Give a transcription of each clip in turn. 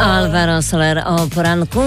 Alvaro Soler o poranku.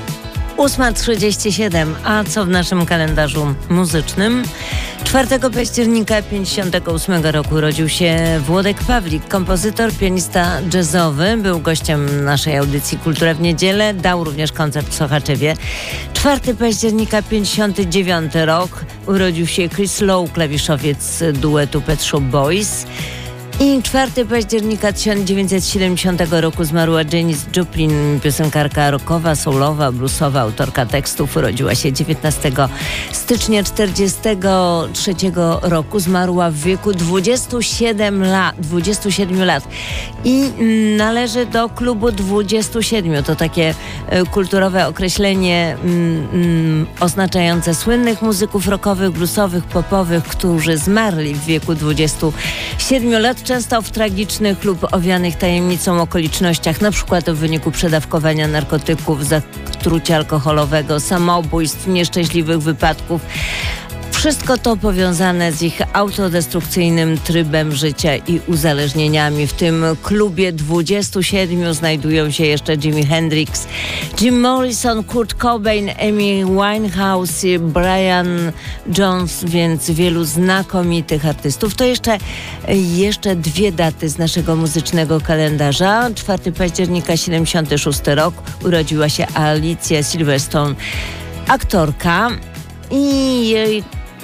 8:37. A co w naszym kalendarzu muzycznym? 4 października 1958 roku urodził się Włodek Pawlik, kompozytor, pianista jazzowy. Był gościem naszej audycji Kultura w Niedzielę. Dał również koncert w Sochaczewie. 4 października 1959 rok urodził się Chris Lowe, klawiszowiec duetu Pet Shop Boys. I 4 października 1970 roku zmarła Janis Joplin, piosenkarka rockowa, soulowa, bluesowa, autorka tekstów. Urodziła się 19 stycznia 1943 roku. Zmarła w wieku 27 lat. I należy do klubu 27. To takie kulturowe określenie oznaczające słynnych muzyków rockowych, bluesowych, popowych, którzy zmarli w wieku 27 lat. Często w tragicznych lub owianych tajemnicą okolicznościach, na przykład w wyniku przedawkowania narkotyków, zatrucia alkoholowego, samobójstw, nieszczęśliwych wypadków. Wszystko to powiązane z ich autodestrukcyjnym trybem życia i uzależnieniami. W tym klubie 27 znajdują się jeszcze Jimi Hendrix, Jim Morrison, Kurt Cobain, Amy Winehouse, Brian Jones, więc wielu znakomitych artystów. To jeszcze dwie daty z naszego muzycznego kalendarza. 4 października 76 rok urodziła się Alicia Silverstone, aktorka, i jej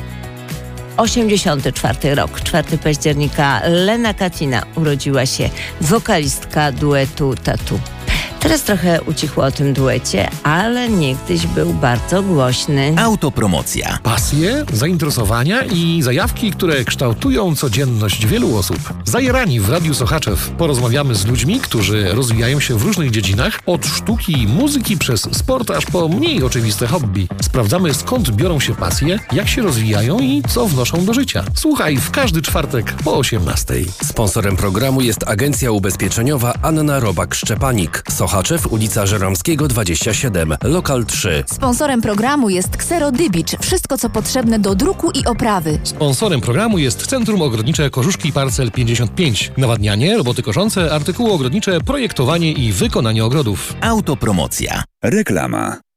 84 rok, 4 października, Lena Katina, urodziła się wokalistka duetu Tatu. Teraz trochę ucichło o tym duecie, ale niegdyś był bardzo głośny. Autopromocja. Pasje, zainteresowania i zajawki, które kształtują codzienność wielu osób. Zajerani w Radiu Sochaczew porozmawiamy z ludźmi, którzy rozwijają się w różnych dziedzinach, od sztuki i muzyki przez sport aż po mniej oczywiste hobby. Sprawdzamy, skąd biorą się pasje, jak się rozwijają i co wnoszą do życia. Słuchaj w każdy czwartek po 18:00. Sponsorem programu jest agencja ubezpieczeniowa Anna Robak-Szczepanik. Sochaczew, ulica Żeromskiego 27, lokal 3. Sponsorem programu jest Xero Dybicz. Wszystko, co potrzebne do druku i oprawy. Sponsorem programu jest Centrum Ogrodnicze Kożuszki Parcel 55. Nawadnianie, roboty koszące, artykuły ogrodnicze, projektowanie i wykonanie ogrodów. Autopromocja. Reklama.